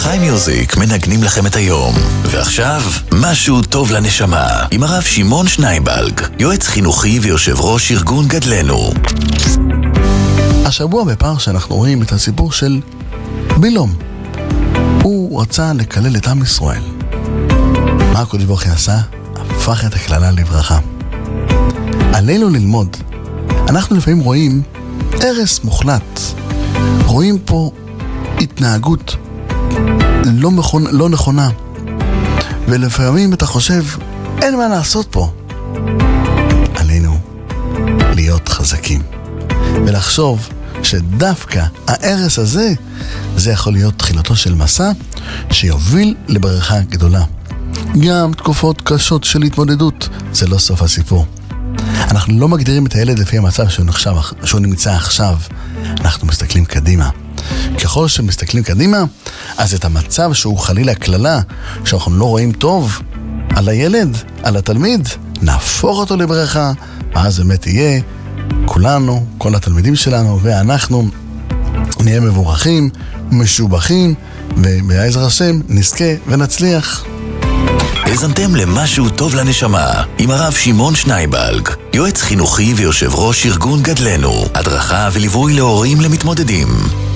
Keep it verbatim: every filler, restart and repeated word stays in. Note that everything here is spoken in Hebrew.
חי מיוזיק מנגנים לכם את היום. ועכשיו, משהו טוב לנשמה, עם הרב שמעון שנייבלג, יועץ חינוכי ויושב ראש ארגון גדלנו. השבוע בפרשה שאנחנו רואים את הסיפור של בילום. הוא רצה לקלל את עם ישראל. מה הקדוש ברוך הוא עשה? הפך את הקללה לברכה. עלינו ללמוד. אנחנו לפעמים רואים הרס מוחלט. רואים פה התנהגות לא, מכונה, לא נכונה. ולפעמים אתה חושב, אין מה לעשות פה. עלינו להיות חזקים. ולחשוב שדווקא ההרס הזה, זה יכול להיות תחילתו של מסע שיוביל לברכה גדולה. גם תקופות קשות של התמודדות, זה לא סוף הסיפור. אנחנו לא מגדירים את הילד לפי המצב שהוא, נחשב, שהוא נמצא עכשיו. אנחנו מסתכלים קדימה. ככל שמסתכלים קדימה, אז את המצב שהוא חלילה כללה, שאנחנו לא רואים טוב על הילד, על התלמיד, נהפוך אותו לברכה, ואז באמת יהיה כולנו, כל התלמידים שלנו ואנחנו נהיה מבורכים, משובחים, ובעזרת השם נזכה ונצליח. האזנתם למשהו טוב לנשמה עם הרב שמעון שנייבלג, יועץ חינוכי ויושב ראש ארגון גדלנו, הדרכה וליווי להורים למתמודדים.